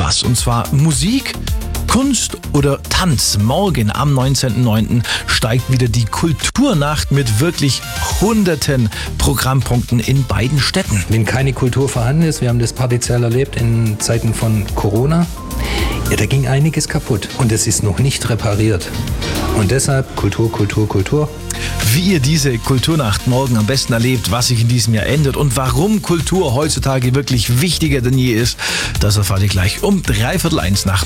was. Und zwar Musik, Kunst oder Tanz. Morgen am 19.09. steigt wieder die Kulturnacht mit wirklich hunderten Programmpunkten in beiden Städten. Wenn keine Kultur vorhanden ist, wir haben das partiell erlebt in Zeiten von Corona, ja, da ging einiges kaputt und es ist noch nicht repariert. Und deshalb Kultur, Kultur, Kultur. Wie ihr diese Kulturnacht morgen am besten erlebt, was sich in diesem Jahr ändert und warum Kultur heutzutage wirklich wichtiger denn je ist, das erfahrt ihr gleich um 1:15 nach